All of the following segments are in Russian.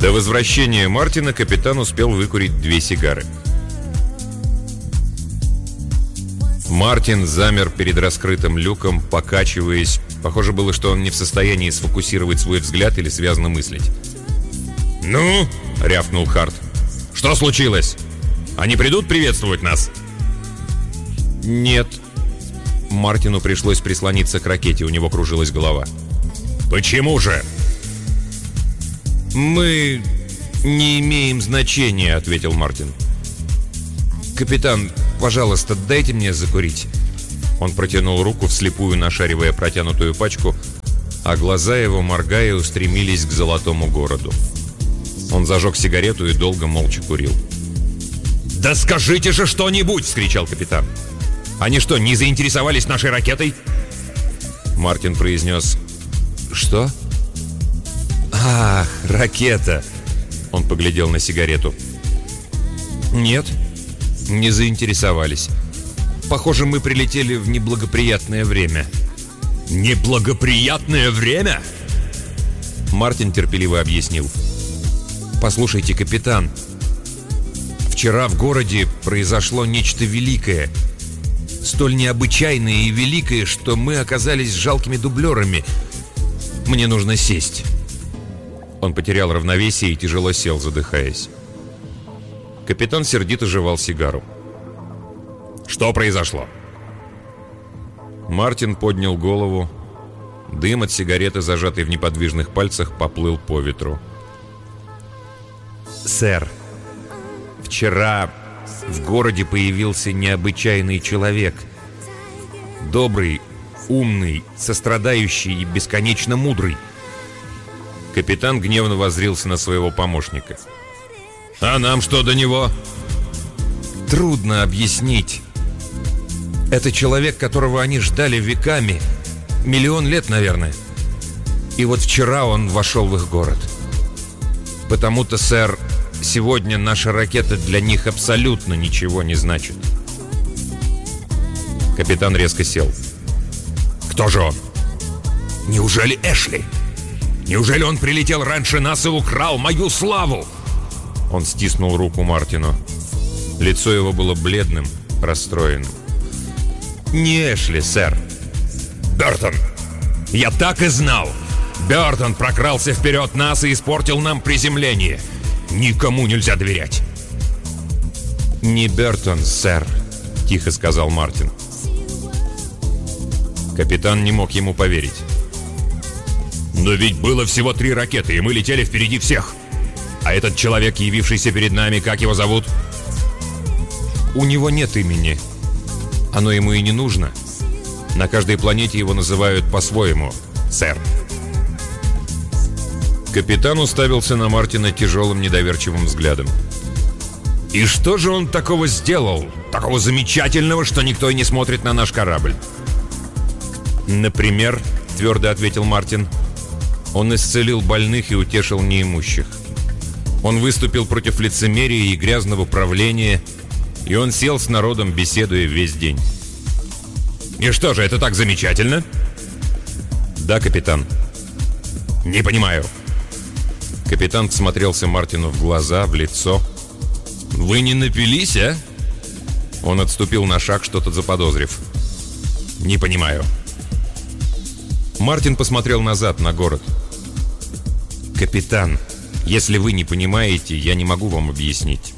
До возвращения Мартина капитан успел выкурить 2 сигары. Мартин замер перед раскрытым люком, покачиваясь. Похоже было, что он не в состоянии сфокусировать свой взгляд или связно мыслить. «Ну?» — рявкнул Харт. «Что случилось? Они придут приветствовать нас?» «Нет». Мартину пришлось прислониться к ракете, у него кружилась голова. «Почему же?» «Мы не имеем значения», — ответил Мартин. «Капитан, пожалуйста, дайте мне закурить». Он протянул руку, вслепую нашаривая протянутую пачку, а глаза его, моргая, устремились к золотому городу. Он зажег сигарету и долго молча курил. «Да скажите же что-нибудь!» — вскричал капитан. «Они что, не заинтересовались нашей ракетой?» Мартин произнес: «Что?» «Ах, ракета!» Он поглядел на сигарету. «Нет, не заинтересовались. Похоже, мы прилетели в неблагоприятное время». «Неблагоприятное время?» Мартин терпеливо объяснил. «Послушайте, капитан, вчера в городе произошло нечто великое. Столь необычайное и великое, что мы оказались жалкими дублерами. Мне нужно сесть». Он потерял равновесие и тяжело сел, задыхаясь. Капитан сердито жевал сигару. «Что произошло?» Мартин поднял голову. Дым от сигареты, зажатой в неподвижных пальцах, поплыл по ветру. «Сэр, вчера в городе появился необычайный человек. Добрый, умный, сострадающий и бесконечно мудрый». Капитан гневно воззрился на своего помощника. «А нам что до него?» «Трудно объяснить. Это человек, которого они ждали веками, 1 миллион лет, наверное. И вот вчера он вошел в их город. Потому-то, сэр, сегодня наша ракета для них абсолютно ничего не значит». Капитан резко сел. «Кто же он? Неужели Эшли? Неужели он прилетел раньше нас и украл мою славу?» Он стиснул руку Мартину. Лицо его было бледным, расстроенным. «Не Эшли, сэр. Бёртон! Я так и знал! Бёртон прокрался вперед нас и испортил нам приземление. Никому нельзя доверять!» «Не Бёртон, сэр», — тихо сказал Мартин. Капитан не мог ему поверить. «Но ведь было всего 3 ракеты, и мы летели впереди всех. А этот человек, явившийся перед нами, как его зовут?» «У него нет имени. Оно ему и не нужно. На каждой планете его называют по-своему, сэр». Капитан уставился на Мартина тяжелым недоверчивым взглядом. «И что же он такого сделал? Такого замечательного, что никто и не смотрит на наш корабль?» «Например, — твердо ответил Мартин, — он исцелил больных и утешил неимущих. Он выступил против лицемерия и грязного правления, и он сел с народом, беседуя весь день». «И что же, это так замечательно?» «Да, капитан». «Не понимаю». Капитан всмотрелся Мартину в глаза, в лицо. «Вы не напились, а?» Он отступил на шаг, что-то заподозрив. «Не понимаю». Мартин посмотрел назад, на город. «Капитан, если вы не понимаете, я не могу вам объяснить».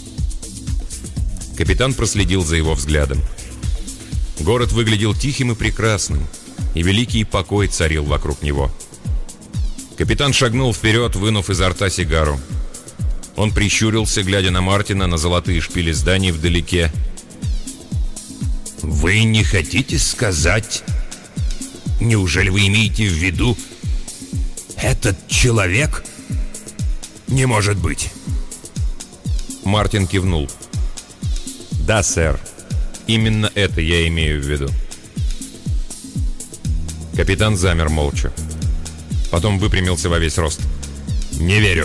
Капитан проследил за его взглядом. Город выглядел тихим и прекрасным, и великий покой царил вокруг него. Капитан шагнул вперед, вынув изо рта сигару. Он прищурился, глядя на Мартина, на золотые шпили зданий вдалеке. «Вы не хотите сказать? Неужели вы имеете в виду этот человек? Не может быть!» Мартин кивнул. «Да, сэр. Именно это я имею в виду». Капитан замер молча. Потом выпрямился во весь рост. «Не верю».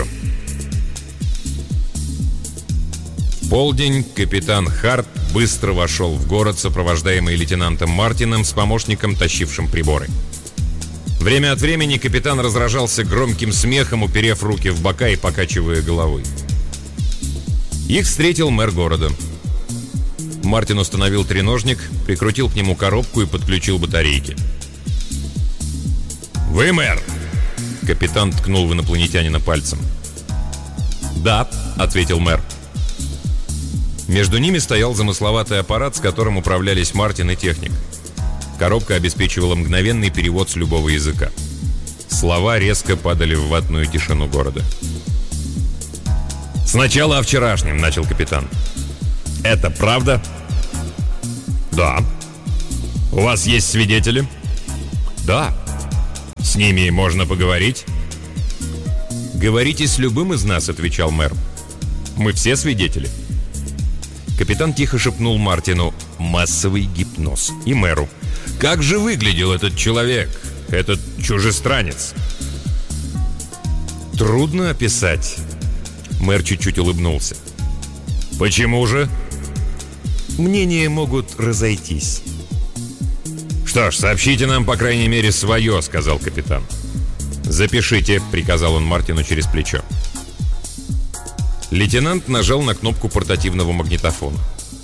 В полдень капитан Харт быстро вошел в город, сопровождаемый лейтенантом Мартином с помощником, тащившим приборы. Время от времени капитан разражался громким смехом, уперев руки в бока и покачивая головой. Их встретил мэр города. Мартин установил треножник, прикрутил к нему коробку и подключил батарейки. «Вы мэр?» Капитан ткнул в инопланетянина пальцем. «Да», — ответил мэр. Между ними стоял замысловатый аппарат, с которым управлялись Мартин и техник. Коробка обеспечивала мгновенный перевод с любого языка. Слова резко падали в ватную тишину города. «Сначала о вчерашнем», — начал капитан. «Это правда?» «Да». «У вас есть свидетели?» «Да». «С ними можно поговорить?» «Говорите с любым из нас», — отвечал мэр. «Мы все свидетели». Капитан тихо шепнул Мартину «массовый гипноз» и мэру: «Как же выглядел этот человек, этот чужестранец?» «Трудно описать». Мэр чуть-чуть улыбнулся. «Почему же?» «Мнения могут разойтись». «Что ж, сообщите нам, по крайней мере, свое», — сказал капитан. «Запишите», — приказал он Мартину через плечо. Лейтенант нажал на кнопку портативного магнитофона.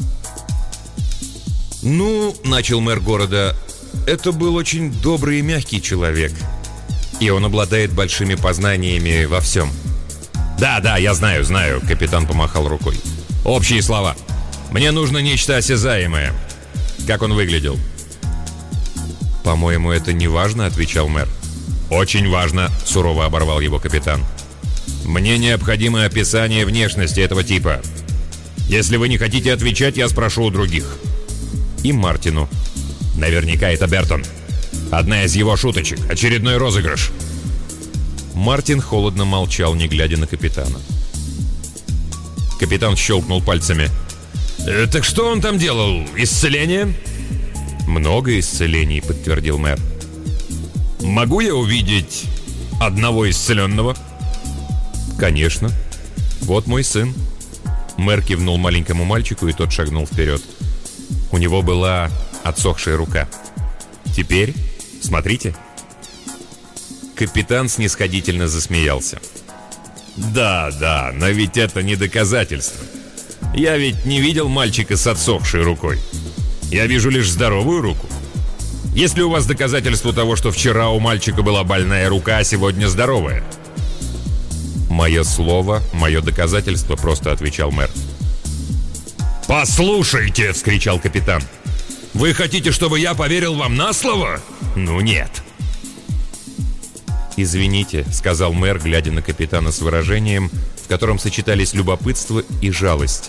«Ну, — начал мэр города, — это был очень добрый и мягкий человек. И он обладает большими познаниями во всем». «Да, я знаю», — капитан помахал рукой. «Общие слова. Мне нужно нечто осязаемое. Как он выглядел?» «По-моему, это не важно», — отвечал мэр. «Очень важно», — сурово оборвал его капитан. «Мне необходимо описание внешности этого типа. Если вы не хотите отвечать, я спрошу у других». И Мартину. «Наверняка это Бертон. Одна из его шуточек. Очередной розыгрыш». Мартин холодно молчал, не глядя на капитана. Капитан щелкнул пальцами. «Так что он там делал? Исцеление?» «Много исцелений», — подтвердил мэр. «Могу я увидеть одного исцеленного?» «Конечно. Вот мой сын». Мэр кивнул маленькому мальчику, и тот шагнул вперед. У него была отсохшая рука. «Теперь смотрите». Капитан снисходительно засмеялся. «Да, но ведь это не доказательство. Я ведь не видел мальчика с отсохшей рукой. Я вижу лишь здоровую руку. Есть ли у вас доказательство того, что вчера у мальчика была больная рука, а сегодня здоровая?» «Мое слово, мое доказательство», — просто отвечал мэр. «Послушайте!» — вскричал капитан. «Вы хотите, чтобы я поверил вам на слово? Ну нет!» «Извините», — сказал мэр, глядя на капитана с выражением, в котором сочетались любопытство и жалость.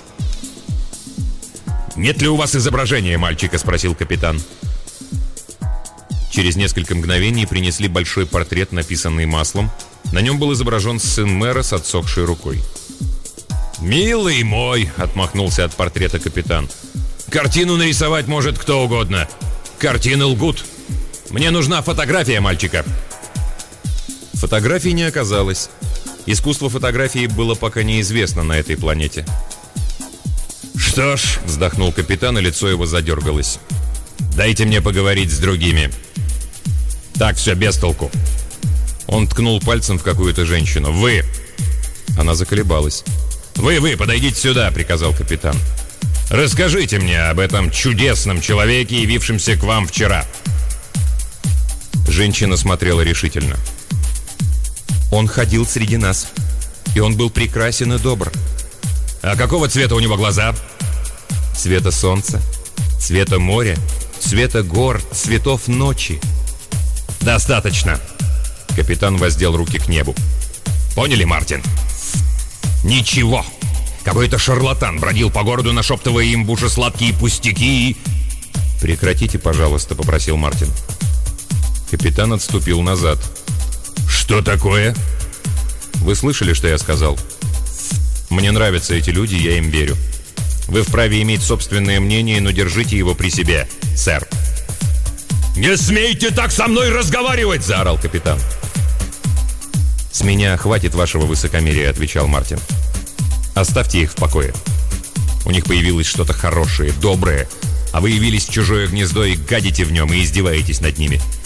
«Нет ли у вас изображения мальчика?» — спросил капитан. Через несколько мгновений принесли большой портрет, написанный маслом. На нем был изображен сын мэра с отсохшей рукой. «Милый мой!» — отмахнулся от портрета капитан. «Картину нарисовать может кто угодно. Картины лгут. Мне нужна фотография мальчика». Фотографий не оказалось. Искусство фотографии было пока неизвестно на этой планете. «Что ж», — вздохнул капитан, и лицо его задергалось. «Дайте мне поговорить с другими. Так все без толку». Он ткнул пальцем в какую-то женщину. «Вы!» Она заколебалась. «Вы, подойдите сюда», — приказал капитан. «Расскажите мне об этом чудесном человеке, явившемся к вам вчера». Женщина смотрела решительно. «Он ходил среди нас, и он был прекрасен и добр». «А какого цвета у него глаза?» «Цвета солнца, цвета моря, цвета гор, цветов ночи». «Достаточно». Капитан воздел руки к небу. «Поняли, Мартин?» «Ничего. Какой-то шарлатан бродил по городу, нашептывая им в уши сладкие пустяки и...» «Прекратите, пожалуйста», — попросил Мартин. Капитан отступил назад. «Что такое?» «Вы слышали, что я сказал? Мне нравятся эти люди, я им верю. Вы вправе иметь собственное мнение, но держите его при себе, сэр». «Не смейте так со мной разговаривать!» — заорал капитан. «С меня хватит вашего высокомерия», — отвечал Мартин. «Оставьте их в покое. У них появилось что-то хорошее, доброе, а вы явились в чужое гнездо и гадите в нем, и издеваетесь над ними.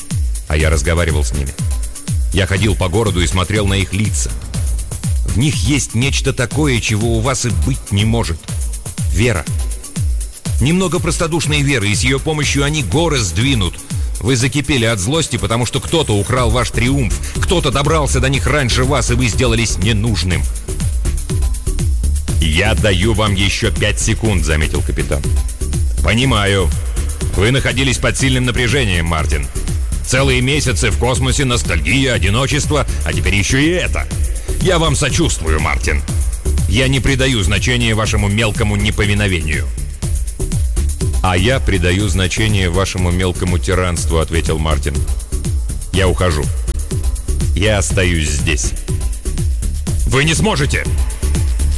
А я разговаривал с ними. Я ходил по городу и смотрел на их лица. В них есть нечто такое, чего у вас и быть не может. Вера. Немного простодушной веры, и с ее помощью они горы сдвинут. Вы закипели от злости, потому что кто-то украл ваш триумф, кто-то добрался до них раньше вас, и вы сделались ненужным. «Я даю вам еще 5 секунд», — заметил капитан. «Понимаю. Вы находились под сильным напряжением, Мартин. Целые месяцы в космосе, ностальгия, одиночество, а теперь еще и это. Я вам сочувствую, Мартин. Я не придаю значения вашему мелкому неповиновению». «А я придаю значение вашему мелкому тиранству», — ответил Мартин. «Я ухожу. Я остаюсь здесь». «Вы не сможете!»